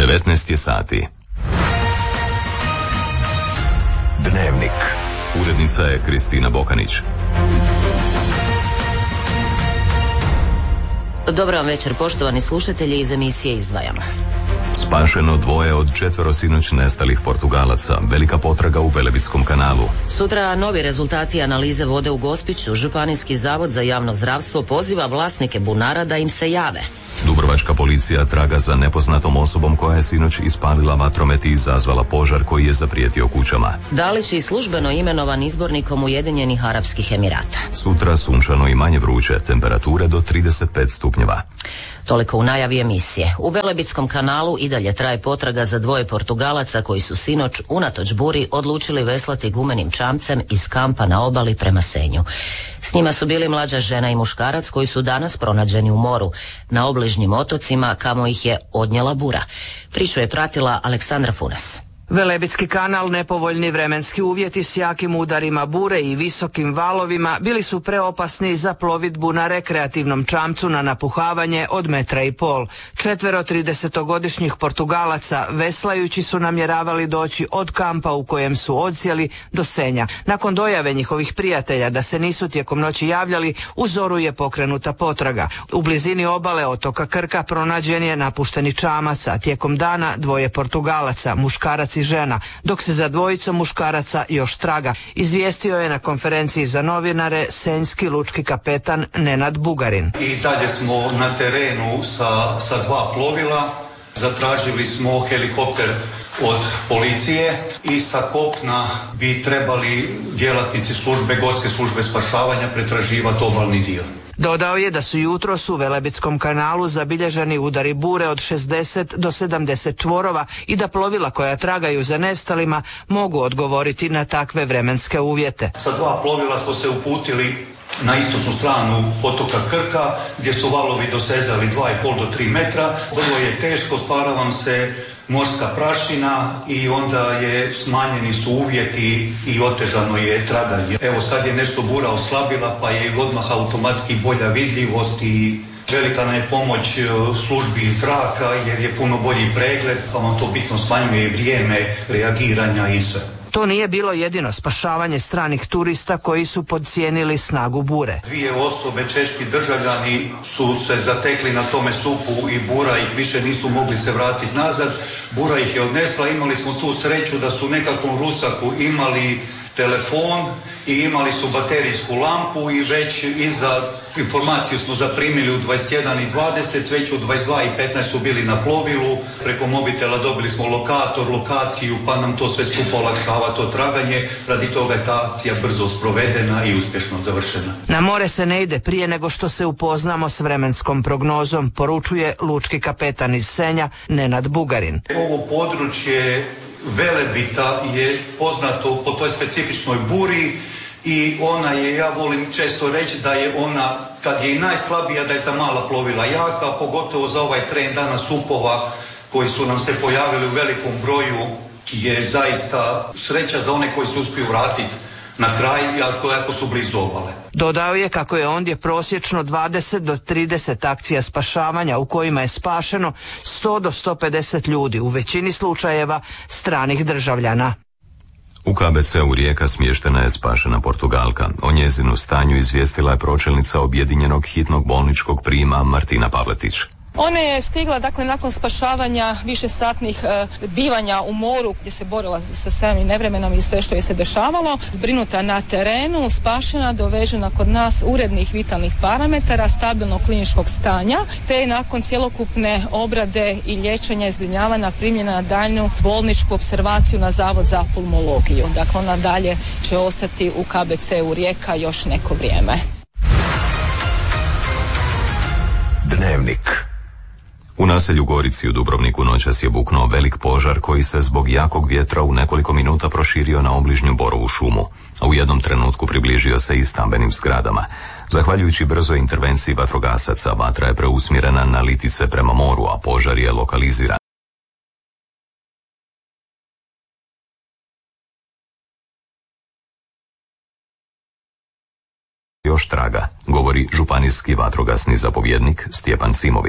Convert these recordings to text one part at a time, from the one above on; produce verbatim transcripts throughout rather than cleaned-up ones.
devetnaest je sati. Dnevnik. Urednica je Kristina Bokanić. Dobar vam večer, poštovani slušatelji, iz emisije Izdvajam. Spašeno dvoje od četvero sinoć nestalih Portugalaca. Velika potraga u Velebitskom kanalu. Sutra novi rezultati analize vode u Gospiću. Županijski zavod za javno zdravstvo poziva vlasnike bunara da im se jave. Dubrovačka policija traga za nepoznatom osobom koja je sinoć ispalila vatromet i izazvala požar koji je zaprijetio kućama. Dalić je službeno imenovan izbornikom Ujedinjenih Arapskih Emirata. Sutra sunčano i manje vruće, temperature do trideset pet stupnjeva. Toliko u najavi emisije. U Velebitskom kanalu i dalje traje potraga za dvoje Portugalaca koji su sinoć unatoč buri odlučili veslati gumenim čamcem iz kampa na obali prema Senju. S njima su bili mlađa žena i muškarac koji su danas pronađeni u moru, na obližnjim otocima kamo ih je odnijela bura. Priču je pratila Aleksandra Funes. Velebitski kanal, nepovoljni vremenski uvjeti s jakim udarima bure i visokim valovima bili su preopasni za plovidbu na rekreativnom čamcu na napuhavanje od metra i pol. Četvero tridesetogodišnjih Portugalaca veslajući su namjeravali doći od kampa u kojem su odsjeli do Senja. Nakon dojave njihovih prijatelja da se nisu tijekom noći javljali, u zoru je pokrenuta potraga. U blizini obale otoka Krka pronađen je napušteni čamac, a tijekom dana dvoje Portugalaca, muškarac i žena, dok se za dvojicom muškaraca još traga, izvijestio je na konferenciji za novinare senjski lučki kapetan Nenad Bugarin. I dalje smo na terenu sa, sa dva plovila, zatražili smo helikopter od policije i sa kopna bi trebali djelatnici službe, gorske službe spašavanja pretraživati obalni dio. Dodao je da su jutros u Velebitskom kanalu zabilježeni udari bure od šezdeset do sedamdeset čvorova i da plovila koja tragaju za nestalima mogu odgovoriti na takve vremenske uvjete. Sa dva plovila smo se uputili na istočnu stranu otoka Krka, gdje su valovi dosezali dva i pol do tri metra. Vrlo je teško, stvara vam se morska prašina i onda je smanjeni su uvjeti i otežano je traganje. Evo sad je nešto bura oslabila, pa je odmah automatski bolja vidljivost i velika nam je pomoć službi iz zraka jer je puno bolji pregled, pa vam to bitno smanjuje i vrijeme reagiranja i sve. To nije bilo jedino spašavanje stranih turista koji su podcijenili snagu bure. Dvije osobe, češki državljani, su se zatekli na tome supu i bura ih više nisu mogli se vratiti nazad. Bura ih je odnesla, imali smo tu sreću da su u nekakvom rusaku imali telefon i imali su baterijsku lampu i već iza informaciju smo zaprimili u dvadeset jedan i dvadeset, već u dvadeset dva i petnaest su bili na plovilu, preko mobitela dobili smo lokator, lokaciju, pa nam to sve skupo olakšava to traganje, radi toga je ta akcija brzo sprovedena i uspješno završena. Na more se ne ide prije nego što se upoznamo s vremenskom prognozom, poručuje lučki kapetan iz Senja Nenad Bugarin. Ovo područje Velebita je poznato po toj specifičnoj buri i ona je, ja volim često reći da je ona, kad je i najslabija, da je za mala plovila jaka, pogotovo za ovaj trend dana supova koji su nam se pojavili u velikom broju, je zaista sreća za one koji se uspiju vratiti na kraj, ako, ako su blizu obale. Dodao je kako je ondje prosječno dvadeset do trideset akcija spašavanja u kojima je spašeno sto do sto pedeset ljudi, u većini slučajeva stranih državljana. U K B C-u Rijeka smještena je spašena Portugalka. O njezinu stanju izvijestila je pročelnica objedinjenog hitnog bolničkog prijema Martina Pavletić. Ona je stigla, dakle, nakon spašavanja višesatnih e, bivanja u moru gdje se borila sa samim nevremenom i sve što je se dešavalo, zbrinuta na terenu, spašena, dovežena kod nas urednih vitalnih parametara, stabilnog kliničkog stanja, te je nakon cjelokupne obrade i liječenja i zbrinjavanja primljena na daljnju bolničku opservaciju na Zavod za pulmologiju. Dakle, ona dalje će ostati u K B C-u Rijeka još neko vrijeme. Dnevnik. U naselju Gorici u Dubrovniku noćas je buknuo velik požar koji se zbog jakog vjetra u nekoliko minuta proširio na obližnju borovu šumu, a u jednom trenutku približio se i stambenim zgradama. Zahvaljujući brzoj intervenciji vatrogasaca, vatra je preusmjerena na litice prema moru, a požar je lokaliziran. Još traga, govori županijski vatrogasni zapovjednik Stjepan Simović.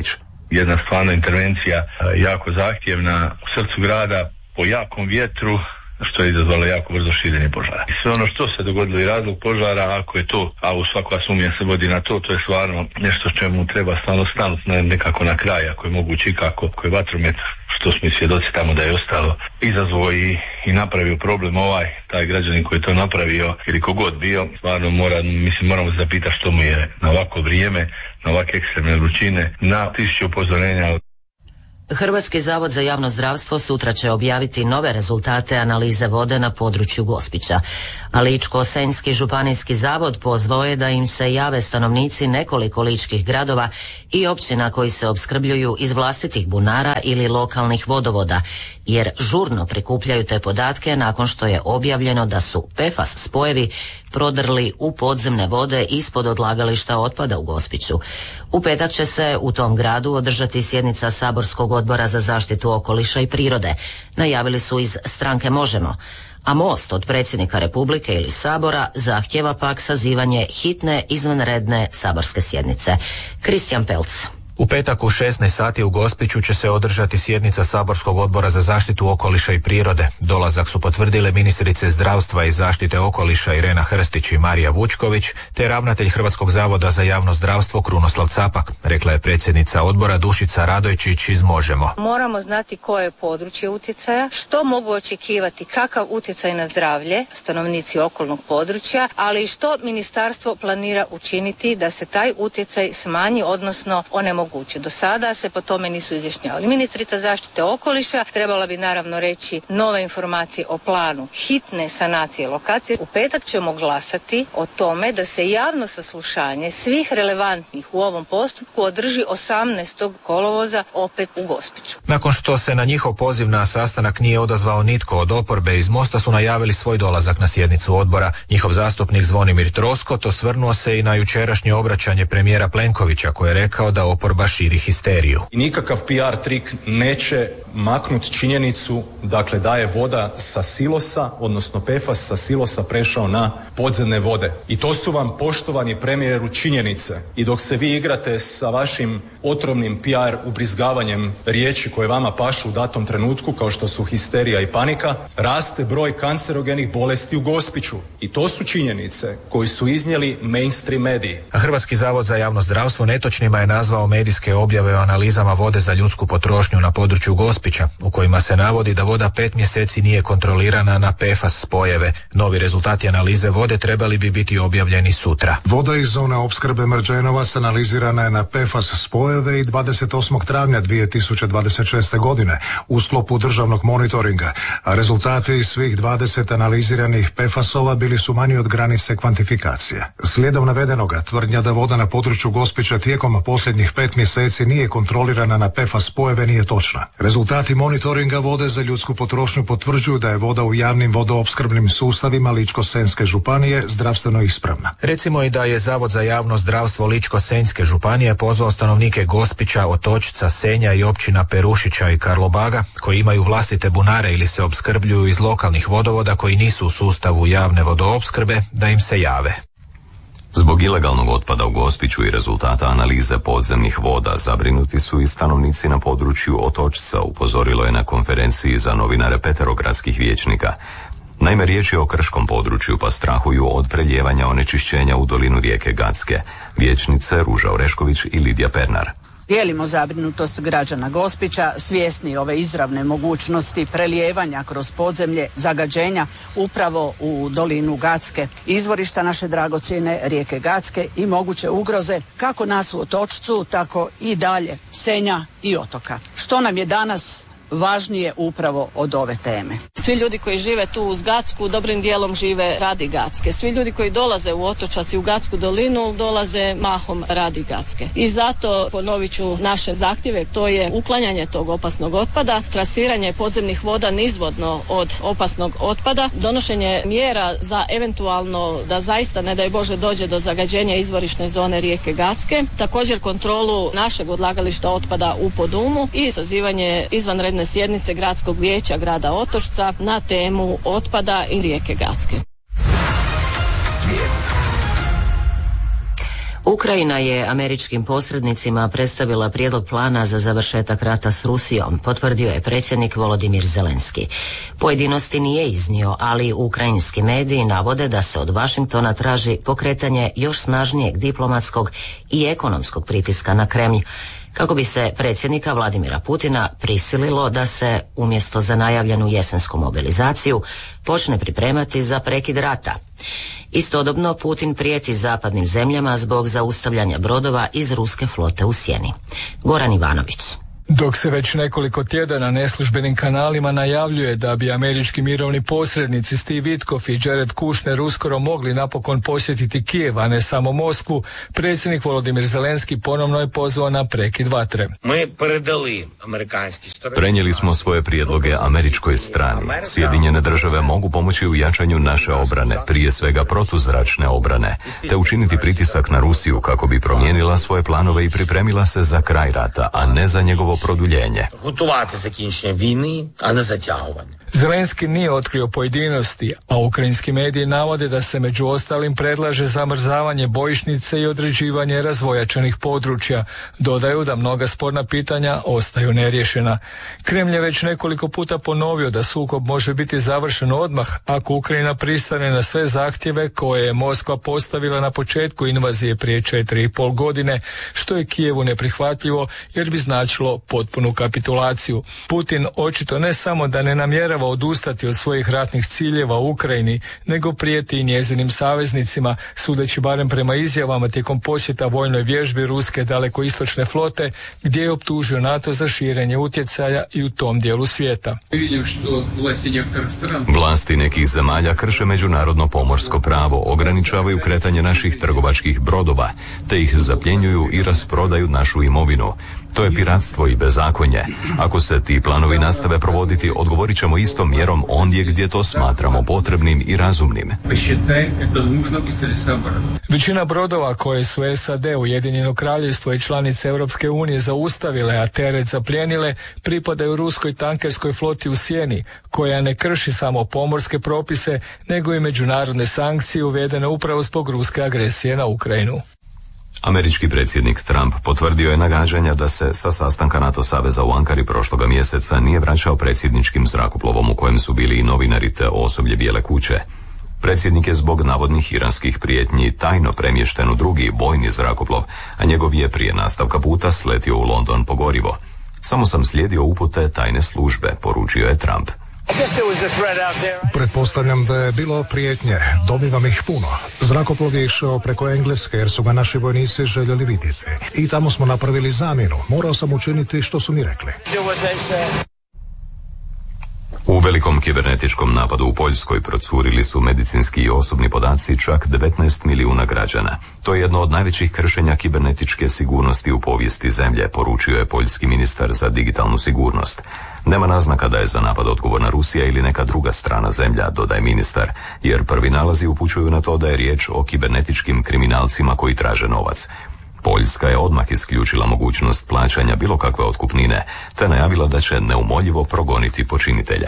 jedna stvarno intervencija jako zahtjevna u srcu grada po jakom vjetru, što je izazvalo jako brzo širenje požara. I sve ono što se dogodilo i razlog požara, ako je to, a u svakva sumnja se vodi na to, to je stvarno nešto čemu treba stvarno stanuti nekako na kraj, ako je moguće i kako, ako je vatromet, što smo i svjedoci tamo da je ostalo, izazvao i, i napravio problem ovaj, taj građanin koji je to napravio, ili kogod bio, stvarno mora, mislim, moramo se zapitati što mu je na ovako vrijeme, na ovakve ekstremne vrućine, na tisuće upozorenja. Hrvatski zavod za javno zdravstvo sutra će objaviti nove rezultate analize vode na području Gospića, a Ličko-senjski županijski zavod pozvao je da im se jave stanovnici nekoliko ličkih gradova i općina koji se opskrbljuju iz vlastitih bunara ili lokalnih vodovoda, jer žurno prikupljaju te podatke nakon što je objavljeno da su P E F A S spojevi prodrli u podzemne vode ispod odlagališta otpada u Gospiću. U petak će se u tom gradu održati sjednica Saborskog odbora za zaštitu okoliša i prirode, najavili su iz stranke Možemo, a Most od predsjednika Republike ili Sabora zahtjeva pak sazivanje hitne izvanredne saborske sjednice. Kristijan Pelc. U petak u šesnaest sati u Gospiću će se održati sjednica Saborskog odbora za zaštitu okoliša i prirode. Dolazak su potvrdile ministrice zdravstva i zaštite okoliša Irena Hrstić i Marija Vučković, te ravnatelj Hrvatskog zavoda za javno zdravstvo Krunoslav Capak, rekla je predsjednica odbora Dušica Radojčić iz Možemo. Moramo znati koje je područje utjecaja, što mogu očekivati, kakav utjecaj na zdravlje stanovnici okolnog područja, ali i što ministarstvo planira učiniti da se taj utjecaj smanji, odnosno onemogući. Do sada se po tome nisu izjašnjavali. Ministrica zaštite okoliša trebala bi naravno reći nove informacije o planu hitne sanacije lokacije. U petak ćemo glasati o tome da se javno saslušanje svih relevantnih u ovom postupku održi osamnaestog kolovoza opet u Gospiću. Nakon što se na njihov poziv na sastanak nije odazvao nitko od oporbe, iz Mosta su najavili svoj dolazak na sjednicu odbora. Njihov zastupnik Zvonimir Troskot osvrnuo se i na jučerašnje obraćanje premijera Plenkovića, koji je rekao da oporba širi histeriju. I nikakav P R trik neće maknuti činjenicu, dakle, da je voda sa silosa, odnosno P E F A S sa silosa prešao na podzemne vode. I to su vam, poštovani premijeru, činjenice. I dok se vi igrate sa vašim otrovnim P R ubrizgavanjem riječi koje vama pašu u datom trenutku, kao što su histerija i panika, raste broj kancerogenih bolesti u Gospiću. I to su činjenice koje su iznijeli mainstream mediji. A Hrvatski zavod za javno zdravstvo netočnima je nazvao medijske objave o analizama vode za ljudsku potrošnju na području Gospića, u kojima se navodi da voda pet mjeseci nije kontrolirana na P E F A S spojeve. Novi rezultati analize vode trebali bi biti objavljeni sutra. Voda iz zone opskrbe Mrđenovac analizirana je na P E F A S spojeve i dvadeset osmog travnja dvije tisuće dvadeset šeste. godine u sklopu državnog monitoringa, a rezultati svih dvadeset analiziranih P E F A S-ova bili su manji od granice kvantifikacije. Slijedom navedenoga, tvrdnja da voda na području Gospića tijekom posljednjih pet mjeseci nije kontrolirana na P E F A S spojeve nije točna. Rezultati monitoringa vode za ljudsku potrošnju potvrđuju da je voda u javnim vodoopskrbnim sustavima Ličko-senjske županije zdravstveno ispravna. Recimo i da je Zavod za javno zdravstvo Ličko-senjske županije pozvao stanovnike Gospića, Otočca, Senja i općina Perušića i Karlobaga, koji imaju vlastite bunare ili se opskrbljuju iz lokalnih vodovoda koji nisu u sustavu javne vodoopskrbe, da im se jave. Zbog ilegalnog otpada u Gospiću i rezultata analize podzemnih voda zabrinuti su i stanovnici na području Otočca, upozorilo je na konferenciji za novinare peterogradskih vijećnika. Naime, riječ je o krškom području, pa strahuju od preljevanja onečišćenja u dolinu rijeke Gacke. Vijećnice Ruža Orešković i Lidija Pernar. Dijelimo zabrinutost građana Gospića, svjesni ove izravne mogućnosti prelijevanja kroz podzemlje zagađenja upravo u dolinu Gacke, izvorišta naše dragocjene rijeke Gacke i moguće ugroze kako nas u Otočcu, tako i dalje Senja i Otoka. Što nam je danas važnije upravo od ove teme? Svi ljudi koji žive tu uz Gacku dobrim dijelom žive radi Gacke. Svi ljudi koji dolaze u Otočac i u Gacku dolinu dolaze mahom radi Gacke. I zato ponovit ću naše zahtjeve, to je uklanjanje tog opasnog otpada, trasiranje podzemnih voda nizvodno od opasnog otpada, donošenje mjera za eventualno da zaista ne daj Bože dođe do zagađenja izvorišne zone rijeke Gacke, također kontrolu našeg odlagališta otpada u Podumu i sazivanje izvanredne sjednice Gradskog vijeća grada Otočca na temu otpada i rijeke Gacke. U Ukrajina je američkim posrednicima predstavila prijedlog plana za završetak rata s Rusijom, potvrdio je predsjednik Volodimir Zelenski. Pojedinosti nije iznio, ali ukrajinski mediji navode da se od Vašingtona traži pokretanje još snažnijeg diplomatskog i ekonomskog pritiska na Kremlj, kako bi se predsjednika Vladimira Putina prisililo da se, umjesto za najavljenu jesensku mobilizaciju, počne pripremati za prekid rata. Istodobno Putin prijeti zapadnim zemljama zbog zaustavljanja brodova iz ruske flote u sjeni. Goran Ivanović. Dok se već nekoliko tjedana neslužbenim kanalima najavljuje da bi američki mirovni posrednici Steve Witkoff i Jared Kushner uskoro mogli napokon posjetiti Kijev, a ne samo Moskvu, predsjednik Volodimir Zelenski ponovno je pozvao na prekid vatre. Prenijeli smo svoje prijedloge američkoj strani. Sjedinjene države mogu pomoći u jačanju naše obrane, prije svega protuzračne obrane, te učiniti pritisak na Rusiju kako bi promijenila svoje planove i pripremila se za kraj rata, a ne za njegovo produljenje. Zelenski nije otkrio pojedinosti, a ukrajinski mediji navode da se među ostalim predlaže zamrzavanje bojišnice i određivanje razvojačenih područja. Dodaju da mnoga sporna pitanja ostaju neriješena. Kremlj je već nekoliko puta ponovio da sukob može biti završen odmah ako Ukrajina pristane na sve zahtjeve koje je Moskva postavila na početku invazije prije četiri i pol godine, što je Kijevu neprihvatljivo jer bi značilo potpunu kapitulaciju. Putin očito ne samo da ne namjerava odustati od svojih ratnih ciljeva u Ukrajini, nego prijeti i njezinim saveznicima, sudeći barem prema izjavama tijekom posjeta vojnoj vježbi ruske dalekoistočne flote, gdje je optužio NATO za širenje utjecaja i u tom dijelu svijeta. Vlasti nekih zemalja krše međunarodno pomorsko pravo, ograničavaju kretanje naših trgovačkih brodova, te ih zapljenjuju i rasprodaju našu imovinu. To je piratstvo i bezakonje. Ako se ti planovi nastave provoditi, odgovorit ćemo istom mjerom ondje gdje to smatramo potrebnim i razumnim. Većina brodova koje su S A D, Ujedinjeno kraljevstvo i članice Europske unije zaustavile, a teret zaplijenile, pripadaju ruskoj tankerskoj floti u sjeni, koja ne krši samo pomorske propise, nego i međunarodne sankcije uvedene upravo zbog ruske agresije na Ukrajinu. Američki predsjednik Trump potvrdio je nagađanja da se sa sastanka NATO saveza u Ankari prošloga mjeseca nije vraćao predsjedničkim zrakoplovom u kojem su bili i novinari te osoblje Bijele kuće. Predsjednik je zbog navodnih iranskih prijetnji tajno premješten u drugi vojni zrakoplov, a njegov je prije nastavka puta sletio u London po gorivo. Samo sam slijedio upute tajne službe, poručio je Trump. Pretpostavljam da je bilo prijetnje, dobivam ih puno. Zrakoplov je išao preko Engleske jer su ga naši vojnici željeli vidjeti. I tamo smo napravili zamjenu, morao sam učiniti što su mi rekli. U velikom kibernetičkom napadu u Poljskoj procurili su medicinski i osobni podaci čak devetnaest milijuna građana. To je jedno od najvećih kršenja kibernetičke sigurnosti u povijesti zemlje, poručio je poljski ministar za digitalnu sigurnost. Nema naznaka da je za napad odgovorna Rusija ili neka druga strana zemlja, dodaje ministar, jer prvi nalazi upućuju na to da je riječ o kibernetičkim kriminalcima koji traže novac. Poljska je odmah isključila mogućnost plaćanja bilo kakve otkupnine, te najavila da će neumoljivo progoniti počinitelje.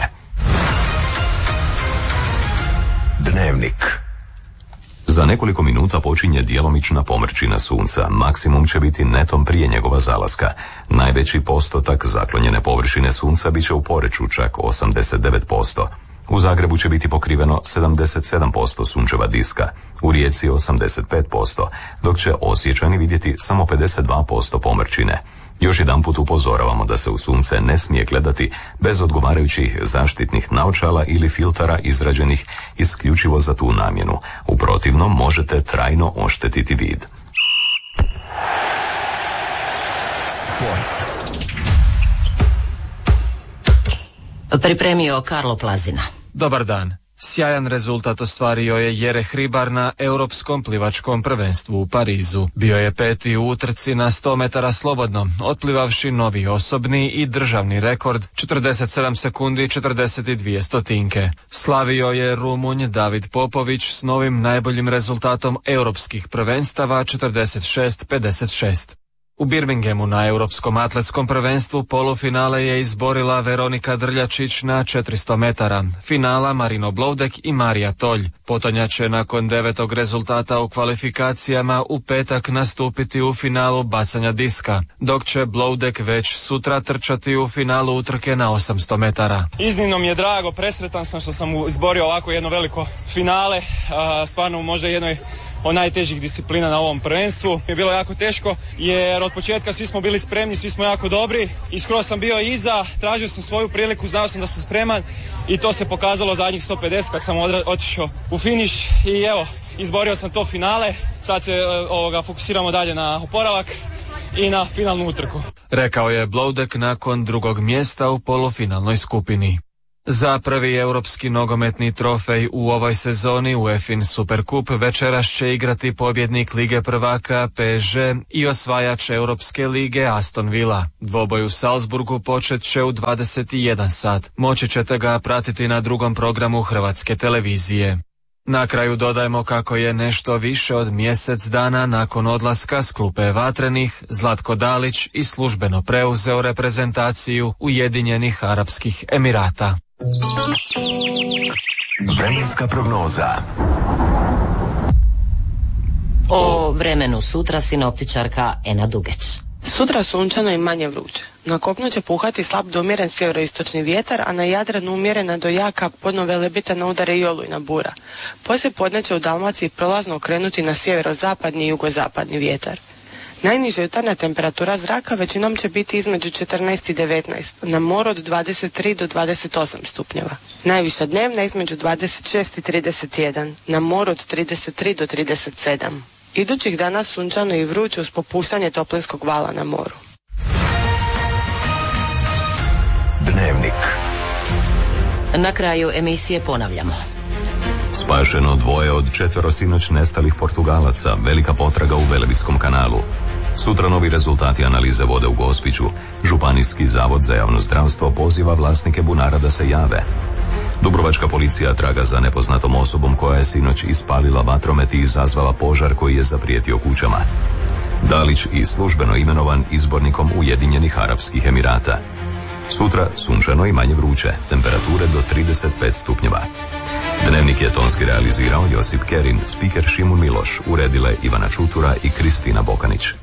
Dnevnik. Za nekoliko minuta počinje djelomična pomrčina sunca, maksimum će biti netom prije njegova zalaska. Najveći postotak zaklonjene površine sunca bit će u Poreču, čak osamdeset devet posto. U Zagrebu će biti pokriveno sedamdeset sedam posto sunčeva diska, u Rijeci osamdeset pet posto, dok će Osječani vidjeti samo pedeset dva posto pomrčine. Još jedanput upozoravamo da se u sunce ne smije gledati bez odgovarajućih zaštitnih naočala ili filtara izrađenih isključivo za tu namjenu. U protivnom možete trajno oštetiti vid. Sport. Pripremio Karlo Plazina. Dobar dan. Sjajan rezultat ostvario je Jere Hribar na Europskom plivačkom prvenstvu u Parizu. Bio je peti u utrci na sto metara slobodno, otplivavši novi osobni i državni rekord četrdeset sedam sekundi četrdeset dvije stotinke. Slavio je Rumunj David Popović s novim najboljim rezultatom europskih prvenstava četrdeset šest pedeset šest. U Birminghamu na Europskom atletskom prvenstvu polufinale je izborila Veronika Drljačić na četiristo metara, finala Marino Bloudek i Marija Tolj. Potonja će nakon devetog rezultata u kvalifikacijama u petak nastupiti u finalu bacanja diska, dok će Bloudek već sutra trčati u finalu utrke na osamsto metara. Iznimno mi je drago, presretan sam što sam izborio ovako jedno veliko finale, stvarno u možda jednoj od najtežih disciplina na ovom prvenstvu. Je bilo jako teško jer od početka svi smo bili spremni, svi smo jako dobri i skoro sam bio iza, tražio sam svoju priliku, znao sam da sam spreman i to se pokazalo zadnjih sto pedeset kad sam odra- otišao u finiš i evo, izborio sam to finale, sad se ovoga, fokusiramo dalje na oporavak i na finalnu utrku. Rekao je Bloudek nakon drugog mjesta u polufinalnoj skupini. Za prvi europski nogometni trofej u ovoj sezoni UEFA Superkup večeras će igrati pobjednik Lige prvaka P S G i osvajač Europske lige Aston Villa. Dvoboj u Salzburgu počet će u dvadeset jedan sat. Moći ćete ga pratiti na drugom programu Hrvatske televizije. Na kraju dodajemo kako je nešto više od mjesec dana nakon odlaska s klupe Vatrenih, Zlatko Dalić i službeno preuzeo reprezentaciju Ujedinjenih Arapskih Emirata. Vremenska prognoza. O vremenu sutra sinoptičarka Ena Dugeć. Sutra sunčano i manje vruće. Na kopnu će puhati slab do umjeren sjeveroistočni vjetar, a na Jadranu umjerena do jaka podno velebitana udare i olujna bura. Poslije podne će u Dalmaciji prolazno okrenuti na sjeverozapadni i jugozapadni vjetar. Najniža jutarnja temperatura zraka većinom će biti između četrnaest i devetnaest, na moru od dvadeset tri do dvadeset osam stupnjeva. Najviša dnevna između dvadeset šest i trideset jedan, na moru od trideset tri do trideset sedam. Idućih dana sunčano i vruće uz popuštanje toplinskog vala na moru. Dnevnik. Na kraju emisije ponavljamo. Spašeno dvoje od četvero sinoć nestalih Portugalaca, velika potraga u Velebitskom kanalu. Sutra novi rezultati analize vode u Gospiću. Županijski zavod za javno zdravstvo poziva vlasnike bunara da se jave. Dubrovačka policija traga za nepoznatom osobom koja je sinoć ispalila vatromet i izazvala požar koji je zaprijetio kućama. Dalić i službeno imenovan izbornikom Ujedinjenih Arapskih Emirata. Sutra sunčano i manje vruće, temperature do trideset pet stupnjeva. Dnevnik je tonski realizirao Josip Kerin, spiker Šimun Miloš, uredile Ivana Čutura i Kristina Bokanić.